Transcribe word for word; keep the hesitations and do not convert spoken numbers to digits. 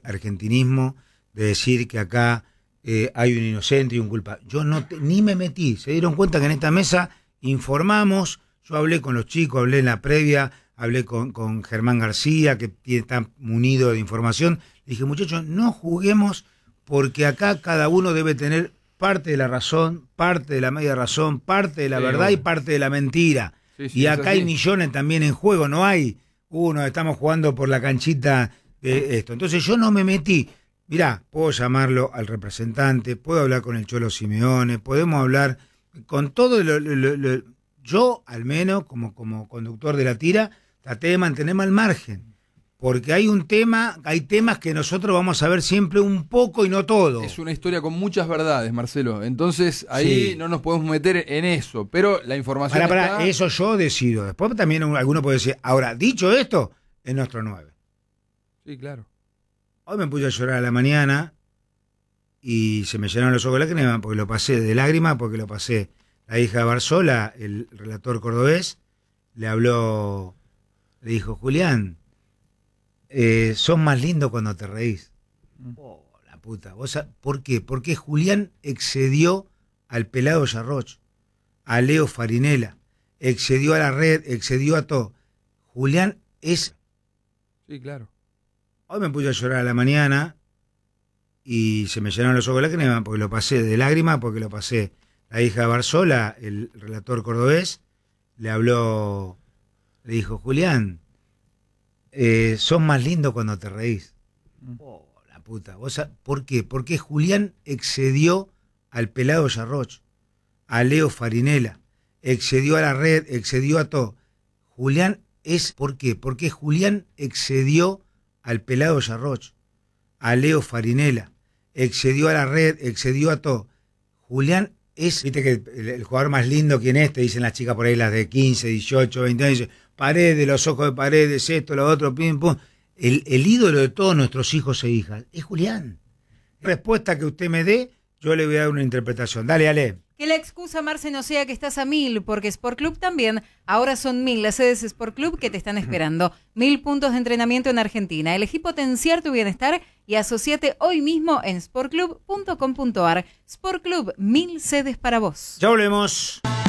argentinismo de decir que acá eh, hay un inocente y un culpable. Yo no te, ni me metí. Se dieron cuenta que en esta mesa informamos. Yo hablé con los chicos, hablé en la previa, hablé con, con Germán García, que está munido de información. Le dije, muchachos, no juguemos porque acá cada uno debe tener parte de la razón, parte de la media razón, parte de la sí, verdad bueno. y parte de la mentira. Sí, sí, y acá hay millones también en juego, no hay uno, estamos jugando por la canchita de esto. Entonces yo no me metí. Mirá, puedo llamarlo al representante, puedo hablar con el Cholo Simeone, podemos hablar con todo lo, lo, lo, lo yo al menos como, como conductor de la tira traté de mantenerme al margen. Porque hay un tema, hay temas que nosotros vamos a ver siempre un poco y no todo. Es una historia con muchas verdades, Marcelo. Entonces ahí sí. no nos podemos meter en eso. Pero la información para, está... para, eso yo decido. Después también alguno puede decir, ahora, dicho esto, es nuestro nueve. Sí, claro. Hoy me puse a llorar a la mañana y se me llenaron los ojos de lágrimas porque lo pasé de lágrimas, porque lo pasé. La hija de Barzola, el relator cordobés, le habló, le dijo, Julián, Eh, sos más lindo cuando te reís. Oh, la puta. ¿Vos ¿Por qué? Porque Julián excedió al pelado Yarroch, a Leo Farinella, excedió a la red, excedió a todo. Julián es... Sí, claro. Hoy me puse a llorar a la mañana y se me llenaron los ojos de lágrimas porque lo pasé de lágrimas, porque lo pasé. La hija de Barzola, el relator cordobés, le habló, le dijo, Julián, Eh, sos más lindo cuando te reís. Oh, la puta. ¿Vos ¿Por qué? Porque Julián excedió al pelado Yarroch, a Leo Farinella, excedió a la red, excedió a todo. Julián es... ¿Por qué? Porque Julián excedió al pelado Yarroch, a Leo Farinella, excedió a la red, excedió a todo. Julián es... Viste que el, el jugador más lindo, ¿quién es? Te dicen las chicas por ahí, las de quince, dieciocho, veinte años. Paredes, los ojos de Paredes, esto, lo otro, pim, pum. El, el ídolo de todos nuestros hijos e hijas es Julián. Respuesta que usted me dé, yo le voy a dar una interpretación. Dale, Ale. Que la excusa, Marce, no sea que estás a mil, porque Sport Club también. Ahora son mil las sedes Sport Club que te están esperando. Mil puntos de entrenamiento en Argentina. Elegí potenciar tu bienestar y asociate hoy mismo en sport club punto com punto a r. Sport Club, mil sedes para vos. Ya volvemos.